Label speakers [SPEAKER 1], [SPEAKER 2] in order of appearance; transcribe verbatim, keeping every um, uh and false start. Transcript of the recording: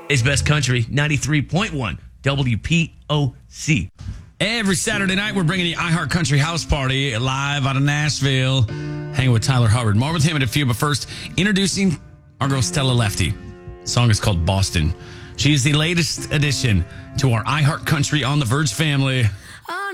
[SPEAKER 1] It's Best Country, ninety-three point one W P O C.
[SPEAKER 2] Every Saturday night, we're bringing you iHeart Country House Party live out of Nashville. Hanging with Tyler Hubbard. More with him in a few, but first, introducing our girl Stella Lefty. The song is called Boston. She is the latest addition to our iHeart Country on the Verge family.